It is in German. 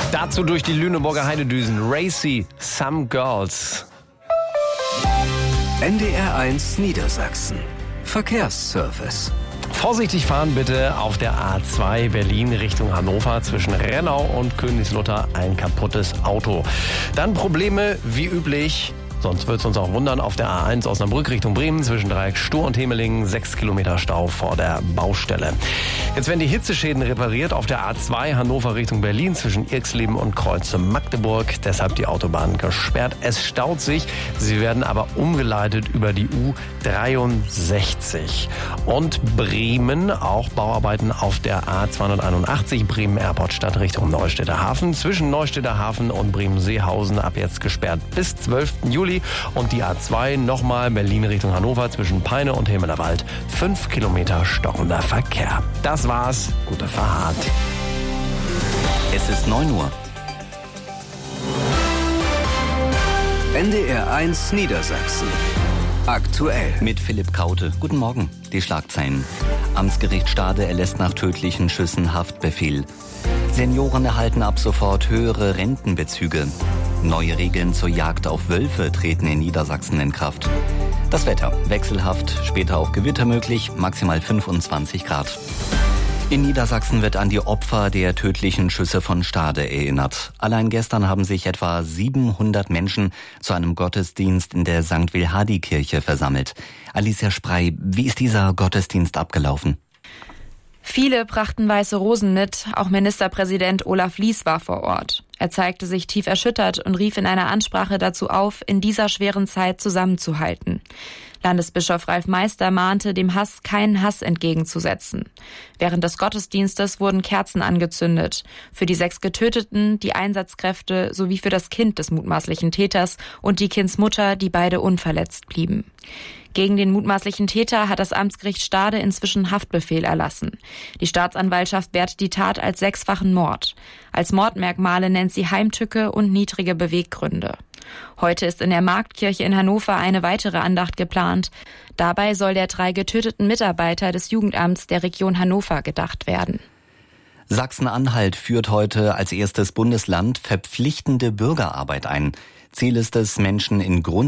Dazu durch die Lüneburger Heidedüsen. Racy, Some Girls. NDR1 Niedersachsen. Verkehrsservice. Vorsichtig fahren bitte auf der A2 Berlin Richtung Hannover zwischen Rennau und Königslutter ein kaputtes Auto. Dann Probleme wie üblich. Sonst wird es uns auch wundern, auf der A1 Osnabrück Richtung Bremen zwischen Dreieck Stur und Hemeling 6 Kilometer Stau vor der Baustelle. Jetzt werden die Hitzeschäden repariert auf der A2 Hannover Richtung Berlin zwischen Irxleben und Kreuze Magdeburg. Deshalb die Autobahn gesperrt. Es staut sich. Sie werden aber umgeleitet über die U63. Und Bremen, auch Bauarbeiten auf der A281 Bremen-Airport Stadt Richtung Neustädter Hafen. Zwischen Neustädter Hafen und Bremen-Seehausen ab jetzt gesperrt bis 12. Juli. Und die A2 nochmal Berlin Richtung Hannover zwischen Peine und Hemelerwald. 5 Kilometer stockender Verkehr. Das war's. Gute Fahrt. Es ist 9 Uhr. NDR1 Niedersachsen. Aktuell. Mit Philipp Kaute. Guten Morgen. Die Schlagzeilen. Amtsgericht Stade erlässt nach tödlichen Schüssen Haftbefehl. Senioren erhalten ab sofort höhere Rentenbezüge. Neue Regeln zur Jagd auf Wölfe treten in Niedersachsen in Kraft. Das Wetter wechselhaft, später auch Gewitter möglich, maximal 25 Grad. In Niedersachsen wird an die Opfer der tödlichen Schüsse von Stade erinnert. Allein gestern haben sich etwa 700 Menschen zu einem Gottesdienst in der St. Wilhardi-Kirche versammelt. Alicia Sprey, wie ist dieser Gottesdienst abgelaufen? Viele brachten weiße Rosen mit, auch Ministerpräsident Olaf Lies war vor Ort. Er zeigte sich tief erschüttert und rief in einer Ansprache dazu auf, in dieser schweren Zeit zusammenzuhalten. Landesbischof Ralf Meister mahnte, dem Hass keinen Hass entgegenzusetzen. Während des Gottesdienstes wurden Kerzen angezündet. Für die 6 Getöteten, die Einsatzkräfte sowie für das Kind des mutmaßlichen Täters und die Kindsmutter, die beide unverletzt blieben. Gegen den mutmaßlichen Täter hat das Amtsgericht Stade inzwischen Haftbefehl erlassen. Die Staatsanwaltschaft wertet die Tat als 6-fachen Mord. Als Mordmerkmale nennt sie Heimtücke und niedrige Beweggründe. Heute ist in der Marktkirche in Hannover eine weitere Andacht geplant. Dabei soll der 3 getöteten Mitarbeiter des Jugendamts der Region Hannover gedacht werden. Sachsen-Anhalt führt heute als erstes Bundesland verpflichtende Bürgerarbeit ein. Ziel ist es, Menschen in